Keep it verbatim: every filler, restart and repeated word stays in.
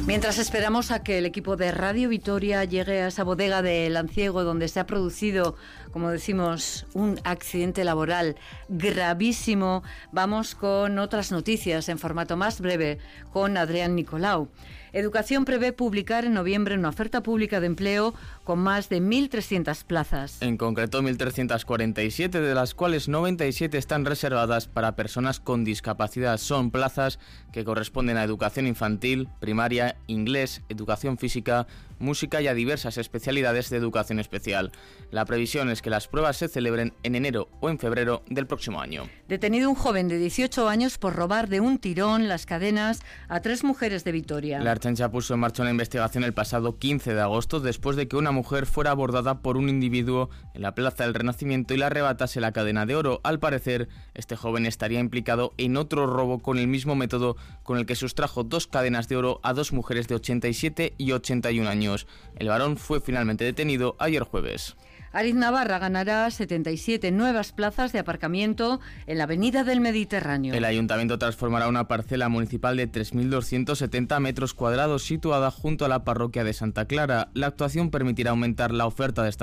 Mientras esperamos a que el equipo de Radio Vitoria llegue a esa bodega de Lanciego donde se ha producido, como decimos, un accidente laboral gravísimo, vamos con otras noticias en formato más breve con Adrián Nicolau. Educación prevé publicar en noviembre una oferta pública de empleo con más de mil trescientas plazas. En concreto, mil trescientas cuarenta y siete, de las cuales noventa y siete están reservadas para personas con discapacidad. Son plazas que corresponden a educación infantil, primaria, inglés, educación física, música y a diversas especialidades de educación especial. La previsión es que las pruebas se celebren en enero o en febrero del próximo año. Detenido un joven de dieciocho años por robar de un tirón las cadenas a tres mujeres de Vitoria. La Ertzaintza puso en marcha una investigación el pasado quince de agosto después de que una mujer fuera abordada por un individuo en la Plaza del Renacimiento y le arrebatase la cadena de oro. Al parecer, este joven estaría implicado en otro robo con el mismo método con el que sustrajo dos cadenas de oro a dos mujeres de ochenta y siete y ochenta y un años. El varón fue finalmente detenido ayer jueves. Ariz Navarra ganará setenta y siete nuevas plazas de aparcamiento en la Avenida del Mediterráneo. El ayuntamiento transformará una parcela municipal de tres mil doscientos setenta metros cuadrados situada junto a la parroquia de Santa Clara. La actuación permitirá aumentar la oferta de esta